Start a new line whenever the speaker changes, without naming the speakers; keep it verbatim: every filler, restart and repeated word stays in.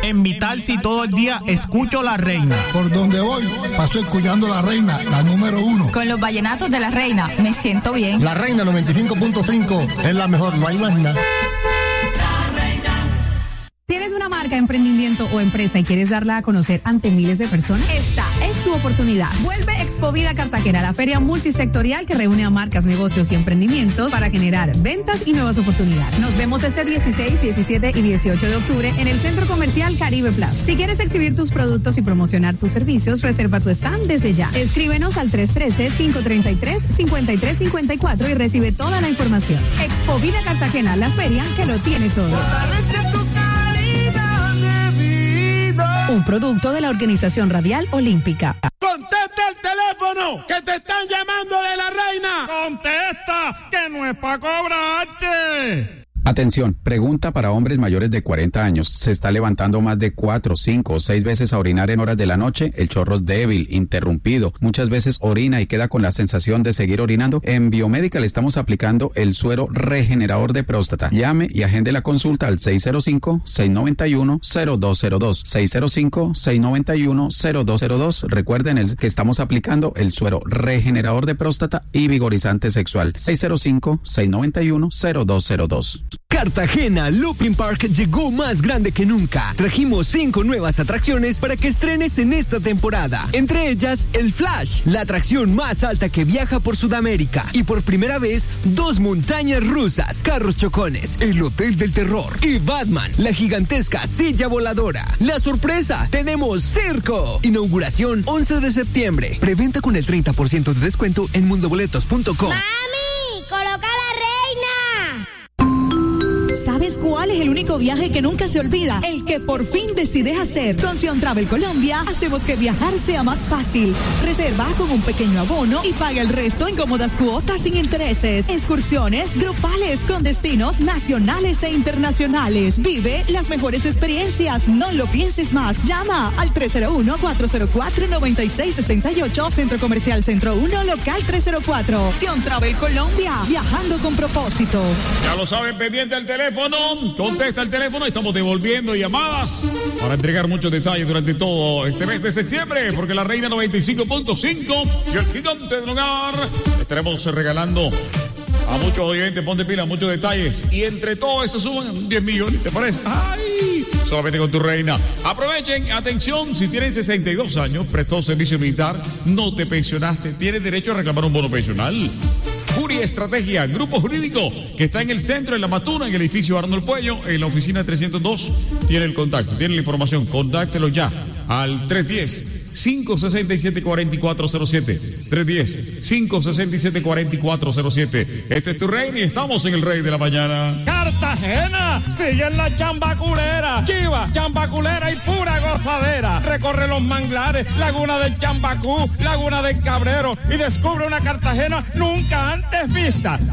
En Vital si todo el día escucho La Reina.
Por donde voy, paso escuchando La Reina, la número uno.
Con los vallenatos de La Reina, me siento bien.
La Reina noventa y cinco punto cinco es la mejor, no hay más nada.
¿Tienes una marca, emprendimiento o empresa y quieres darla a conocer ante miles de personas? Esta es tu oportunidad. Vuelve Expovida Cartagena, la feria multisectorial que reúne a marcas, negocios y emprendimientos para generar ventas y nuevas oportunidades. Nos vemos este dieciséis, diecisiete y dieciocho de octubre en el Centro Comercial Caribe Plaza. Si quieres exhibir tus productos y promocionar tus servicios, reserva tu stand desde ya. Escríbenos al tres uno tres, cinco tres tres, cinco tres cinco cuatro y recibe toda la información. Expovida Cartagena, la feria que lo tiene todo. Un producto de la Organización Radial Olímpica.
¡Contesta el teléfono! ¡Que te están llamando de La Reina! ¡Contesta! ¡Que no es para cobrarte!
Atención, pregunta para hombres mayores de cuarenta años. ¿Se está levantando más de cuatro, cinco o seis veces a orinar en horas de la noche? El chorro es débil, interrumpido. Muchas veces orina y queda con la sensación de seguir orinando. En Biomédica le estamos aplicando el suero regenerador de próstata. Llame y agende la consulta al seis cero cinco, seis nueve uno, cero dos cero dos. seis cero cinco, seis nueve uno, cero dos cero dos. Recuerden el que estamos aplicando el suero regenerador de próstata y vigorizante sexual. seis cero cinco, seis nueve uno, cero dos cero dos.
Cartagena Looping Park llegó más grande que nunca. Trajimos cinco nuevas atracciones para que estrenes en esta temporada. Entre ellas, el Flash, la atracción más alta que viaja por Sudamérica. Y por primera vez, dos montañas rusas, carros chocones, el Hotel del Terror y Batman, la gigantesca silla voladora. La sorpresa, tenemos circo. Inauguración once de septiembre. Preventa con el treinta por ciento de descuento en mundoboletos punto com.
¡Mami! ¡Coloca la reina!
¿Sabes cuál es el único viaje que nunca se olvida? El que por fin decides hacer. Con Sion Travel Colombia hacemos que viajar sea más fácil. Reserva con un pequeño abono y paga el resto en cómodas cuotas sin intereses. Excursiones grupales con destinos nacionales e internacionales. Vive las mejores experiencias. No lo pienses más. Llama al tres cero uno, cuatro cero cuatro, nueve seis seis ocho. Centro Comercial Centro uno, local tres cero cuatro. Sion Travel Colombia. Viajando con propósito.
Ya lo saben, pendiente al teléfono. Contesta el teléfono. Estamos devolviendo llamadas para entregar muchos detalles durante todo este mes de septiembre, porque La Reina noventa y cinco punto cinco y el Gigante del Hogar estaremos regalando a muchos oyentes. Ponte pila, muchos detalles, y entre todo eso suman diez millones, ¿te parece? ¡Ay! Solamente con tu reina. Aprovechen, atención, si tienes sesenta y dos años, prestó servicio militar, no te pensionaste, tienes derecho a reclamar un bono pensional. Jury Estrategia, grupo jurídico que está en el centro de La Matuna, en el edificio Arnold Puello, en la oficina trescientos dos. Tiene el contacto, tiene la información, contáctelo ya al tres uno cero, cinco seis siete, cuatro cuatro cero siete. tres uno cero, cinco seis siete, cuatro cuatro cero siete. Este es tu rey y estamos en el Rey de la Mañana.
Cartagena, sigue en la chambaculera, chiva, chambaculera y pura gozadera. Recorre los manglares, Laguna del Chambacú, Laguna del Cabrero y descubre una Cartagena nunca antes vista.